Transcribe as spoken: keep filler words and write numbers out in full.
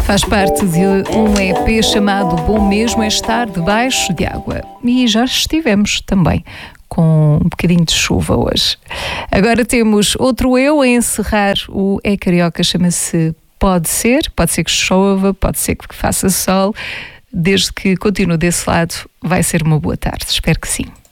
Faz parte de um E P chamado Bom Mesmo é Estar Debaixo de Água. E já estivemos também com um bocadinho de chuva hoje. Agora temos outro eu a encerrar o É Carioca, chama-se Pode Ser. Pode ser que chova, pode ser que faça sol. Desde que continue desse lado, vai ser uma boa tarde. Espero que sim.